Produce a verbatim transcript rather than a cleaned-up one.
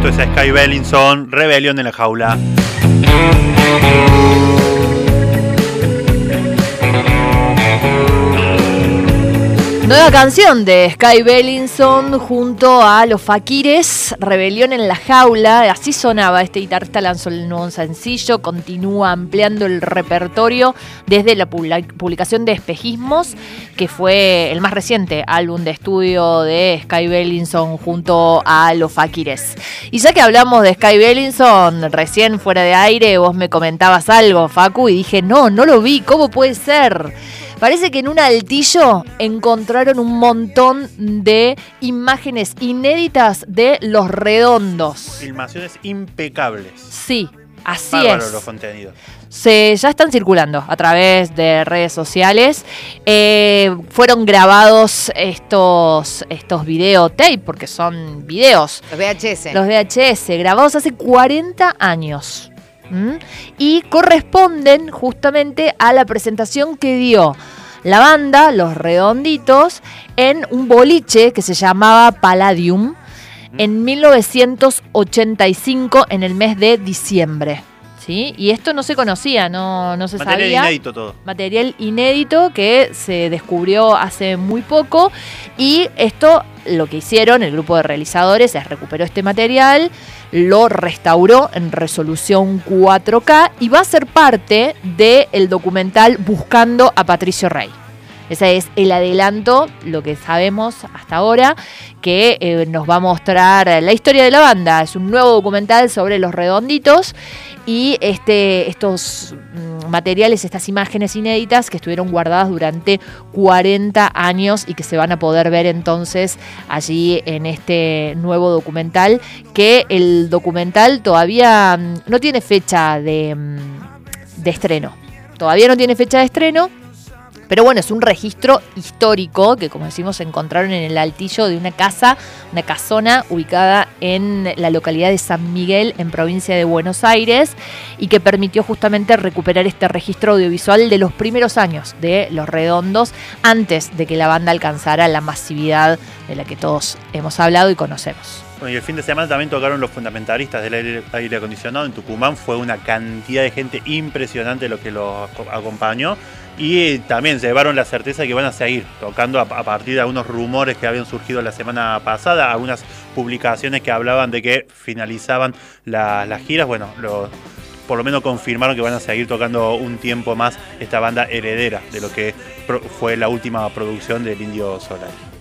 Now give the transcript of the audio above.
Esto es Sky Bellinson, Rebelión en la Jaula. Nueva canción de Sky Bellinson junto a Los Fakires, Rebelión en la Jaula. Así sonaba. Este guitarrista lanzó el nuevo sencillo, continúa ampliando el repertorio desde la publicación de Espejismos, que fue el más reciente álbum de estudio de Sky Bellinson junto a Los Fakires. Y ya que hablamos de Sky Bellinson, recién fuera de aire vos me comentabas algo, Facu, y dije, no, no lo vi, ¿cómo puede ser? Parece que en un altillo encontraron un montón de imágenes inéditas de Los Redondos. Filmaciones impecables. Sí, así Bárbaro es. Los contenidos. Se, ya están circulando a través de redes sociales. Eh, fueron grabados estos, estos videotape, porque son videos. Los V H S. Los V H S, grabados hace cuarenta años. ¿Mm? Y corresponden justamente a la presentación que dio la banda, Los Redonditos, en un boliche que se llamaba Palladium en mil novecientos ochenta y cinco, en el mes de diciembre. ¿Sí? Y esto no se conocía, no, no se Material sabía. Material inédito todo. Material inédito que se descubrió hace muy poco. Y esto, lo que hicieron el grupo de realizadores es recuperó este material, lo restauró en resolución cuatro K y va a ser parte del documental Buscando a Patricio Rey. Ese es el adelanto, lo que sabemos hasta ahora, que eh, nos va a mostrar la historia de la banda. Es un nuevo documental sobre Los Redonditos y este, estos mm, materiales, estas imágenes inéditas que estuvieron guardadas durante cuarenta años y que se van a poder ver entonces allí en este nuevo documental, que el documental todavía mm, no tiene fecha de, mm, de estreno. Todavía no tiene fecha de estreno. Pero bueno, es un registro histórico que, como decimos, se encontraron en el altillo de una casa, una casona ubicada en la localidad de San Miguel, en provincia de Buenos Aires, y que permitió justamente recuperar este registro audiovisual de los primeros años de Los Redondos, antes de que la banda alcanzara la masividad de la que todos hemos hablado y conocemos. Bueno, y el fin de semana también tocaron los fundamentalistas del aire, aire acondicionado en Tucumán. Fue una cantidad de gente impresionante lo que los acompañó. Y también se llevaron la certeza de que van a seguir tocando a, a partir de algunos rumores que habían surgido la semana pasada, algunas publicaciones que hablaban de que finalizaban la, las giras. Bueno, lo, por lo menos confirmaron que van a seguir tocando un tiempo más esta banda heredera de lo que pro, fue la última producción del Indio Solari.